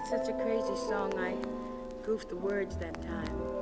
Such a crazy song. I goofed the words that time.